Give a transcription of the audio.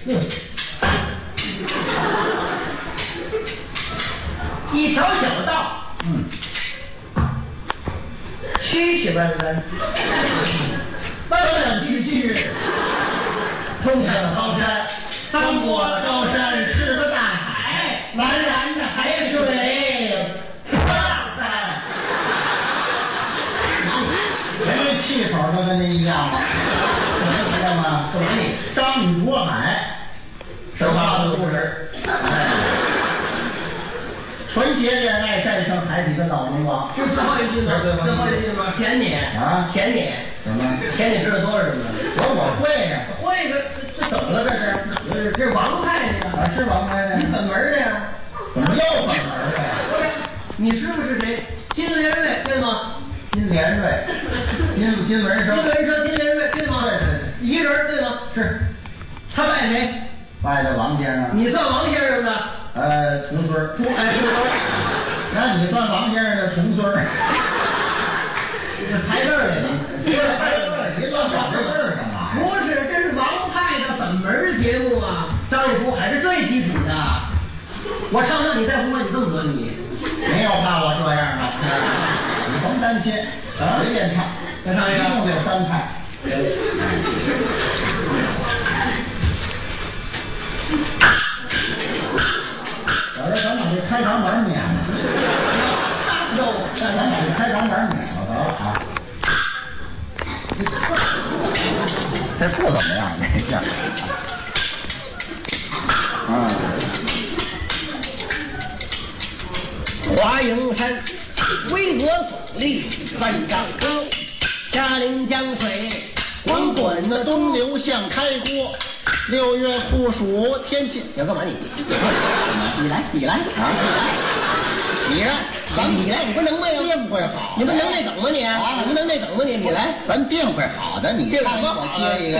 一条小道，曲曲弯弯，弯弯曲曲，通向高山。翻过高山是个大海，蓝蓝的海水波浪山。 人气口都跟您一样吗？知道吗？ 干嘛你？ 张雨着海，神话的故事。纯洁恋爱战胜海底的老龙王。 就最后一句吗？最后一句吗？前年啊， 前年什么？ 前年知道多少什么？ 我会呀， 会这怎么了？这是王派的呀？ 啊，是王牌的。 你本门的呀？ 怎么又本门的呀？ 不是，你师傅是谁？金莲瑞对吗？ 金莲瑞，金文生， 金莲瑞对吗？ 对， 一个人对吗？ 是。 他拜谁？ 拜的王先生。 你算王先生的？ 重孙儿。 徒孙。 那你算王先生的重孙儿。 这排字儿来的。 不是排字儿，您老找这字儿干嘛呀？ 不是，这是王派的本门的节目啊。张艺图还是最基础的。我唱歌你在乎吗？你更得你。 没有怕我这样的，你甭担心，随便唱。 再唱一个。 一共有3派。我这咱把这开场白免了。咱把这开场白免了得了啊。这不怎么样，这下。 华蓥山，巍峨耸立万丈高，嘉陵江水滚滚的东流像开锅，6月酷暑天气。 要干嘛你？你来啊！ 你来， 你来，你不能耐呀？ 定会好。 你不能耐等吗你？你不能耐等吗你？你来， 咱定会好的。你定什么我接一个。